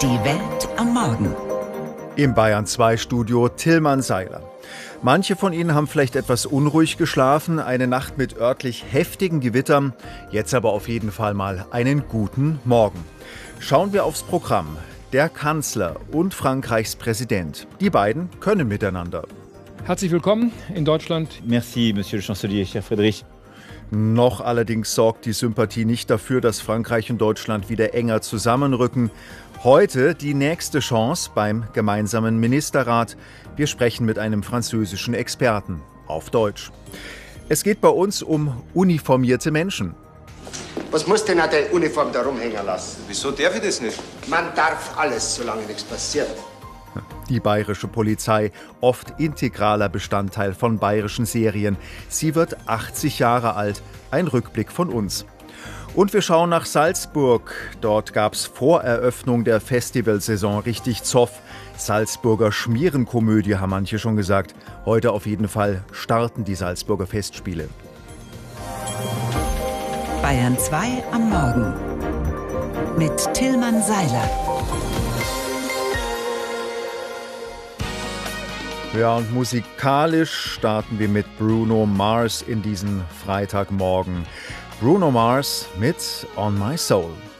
Die Welt am Morgen. Im Bayern 2 Studio Tilman Seiler. Manche von Ihnen haben vielleicht etwas unruhig geschlafen, eine Nacht mit örtlich heftigen Gewittern. Jetzt aber auf jeden Fall mal einen guten Morgen. Schauen wir aufs Programm. Der Kanzler und Frankreichs Präsident. Die beiden können miteinander. Herzlich willkommen in Deutschland. Merci, Monsieur le Chancelier, cher Friedrich. Noch allerdings sorgt die Sympathie nicht dafür, dass Frankreich und Deutschland wieder enger zusammenrücken. Heute die nächste Chance beim gemeinsamen Ministerrat. Wir sprechen mit einem französischen Experten auf Deutsch. Es geht bei uns um uniformierte Menschen. Was muss denn eine Uniform da rumhängen lassen? Wieso darf ich das nicht? Man darf alles, solange nichts passiert. Die bayerische Polizei, oft integraler Bestandteil von bayerischen Serien. Sie wird 80 Jahre alt. Ein Rückblick von uns. Und wir schauen nach Salzburg. Dort gab es vor Eröffnung der Festivalsaison richtig Zoff. Salzburger Schmierenkomödie, haben manche schon gesagt. Heute auf jeden Fall starten die Salzburger Festspiele. Bayern 2 am Morgen. Mit Tilman Seiler. Ja, und musikalisch starten wir mit Bruno Mars in diesen Freitagmorgen. Bruno Mars mit On My Soul.